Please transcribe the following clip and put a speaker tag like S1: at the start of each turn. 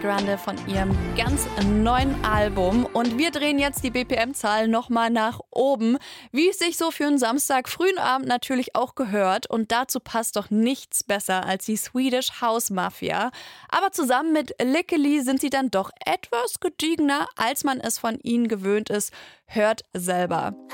S1: Grande von ihrem ganz neuen Album. Und wir drehen jetzt die BPM-Zahl nochmal nach oben, wie es sich so für einen Samstag frühen Abend natürlich auch gehört. Und dazu passt doch nichts besser als die Swedish House Mafia. Aber zusammen mit Lickily sind sie dann doch etwas gediegener, als man es von ihnen gewöhnt ist. Hört selber.